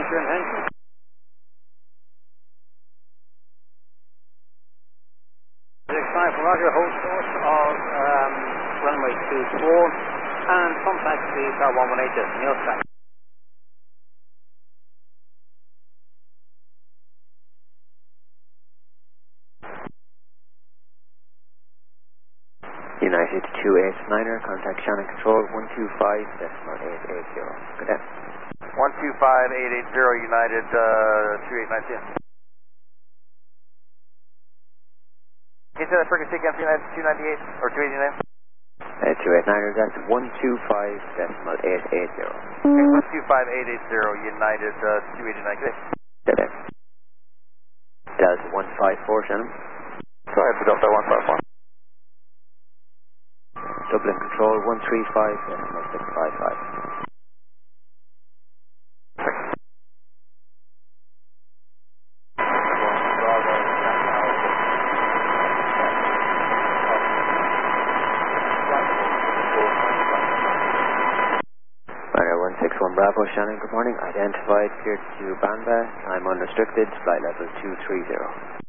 your intention? Roger, hold course of runway 24 and contact the car 118 just Neil Track. United 289er, contact Shannon Control 125.880. Good day. 125.880 United 289. Can you say that frequency again for United 298 or 289? 289er, that's 125.880. Okay, 125.880 United 289. Good day. Good day. Delta 154, Shannon. Go ahead for Delta 154. Dublin Control 135.655. Ryanair 161 Bravo, Shannon, good morning. Identified, cleared to Banba, time unrestricted, flight level 230.